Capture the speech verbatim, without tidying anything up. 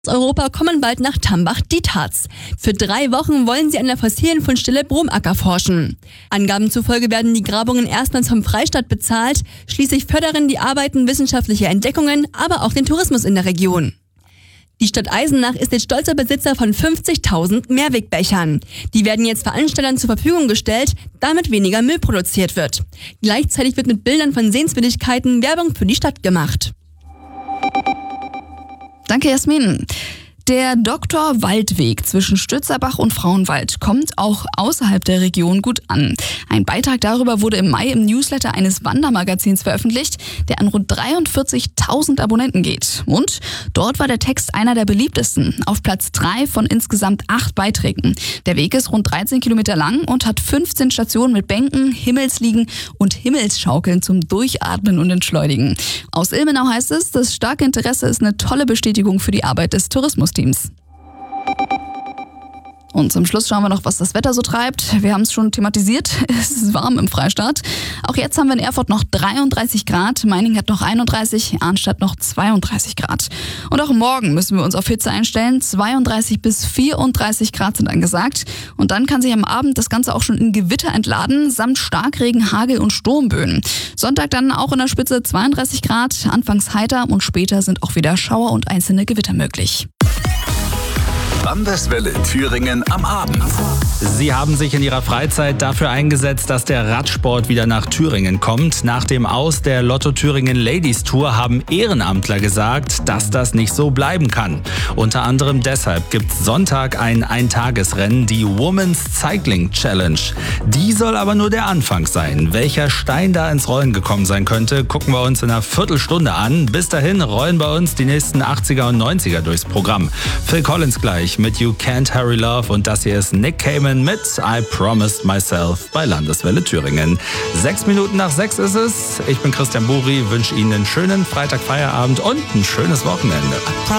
Europa kommen bald nach Tambach-Dietharz. Für drei Wochen wollen sie an der fossilen Fundstelle Bromacker forschen. Angaben zufolge werden die Grabungen erstmals vom Freistaat bezahlt. Schließlich fördern die Arbeiten wissenschaftliche Entdeckungen, aber auch den Tourismus in der Region. Die Stadt Eisenach ist jetzt stolzer Besitzer von fünfzigtausend Mehrwegbechern. Die werden jetzt Veranstaltern zur Verfügung gestellt, damit weniger Müll produziert wird. Gleichzeitig wird mit Bildern von Sehenswürdigkeiten Werbung für die Stadt gemacht. Danke, Jasmin. Der Doktor-Waldweg zwischen Stützerbach und Frauenwald kommt auch außerhalb der Region gut an. Ein Beitrag darüber wurde im Mai im Newsletter eines Wandermagazins veröffentlicht, der an rund dreiundvierzigtausend Abonnenten geht. Und dort war der Text einer der beliebtesten, auf Platz drei von insgesamt acht Beiträgen. Der Weg ist rund dreizehn Kilometer lang und hat fünfzehn Stationen mit Bänken, Himmelsliegen und Himmelsschaukeln zum Durchatmen und Entschleunigen. Aus Ilmenau heißt es, das starke Interesse ist eine tolle Bestätigung für die Arbeit des Tourismus. Teams. Und zum Schluss schauen wir noch, was das Wetter so treibt. Wir haben es schon thematisiert, es ist warm im Freistaat. Auch jetzt haben wir in Erfurt noch dreiunddreißig Grad, Meiningen hat noch einunddreißig, Arnstadt noch zweiunddreißig Grad. Und auch morgen müssen wir uns auf Hitze einstellen, zweiunddreißig bis vierunddreißig Grad sind angesagt. Und dann kann sich am Abend das Ganze auch schon in Gewitter entladen, samt Starkregen, Hagel und Sturmböen. Sonntag dann auch in der Spitze zweiunddreißig Grad, anfangs heiter und später sind auch wieder Schauer und einzelne Gewitter möglich. Landeswelle Thüringen am Abend. Sie haben sich in ihrer Freizeit dafür eingesetzt, dass der Radsport wieder nach Thüringen kommt. Nach dem Aus der Lotto Thüringen Ladies Tour haben Ehrenamtler gesagt, dass das nicht so bleiben kann. Unter anderem deshalb gibt es Sonntag ein Eintagesrennen, die Women's Cycling Challenge. Die soll aber nur der Anfang sein. Welcher Stein da ins Rollen gekommen sein könnte, gucken wir uns in einer Viertelstunde an. Bis dahin rollen bei uns die nächsten achtziger und neunziger durchs Programm. Phil Collins gleich mit You Can't Hurry Love und das hier ist Nick Cayman mit I Promised Myself bei Landeswelle Thüringen. Sechs Minuten nach sechs ist es. Ich bin Christian Buri, wünsche Ihnen einen schönen Freitagfeierabend und ein schönes Wochenende.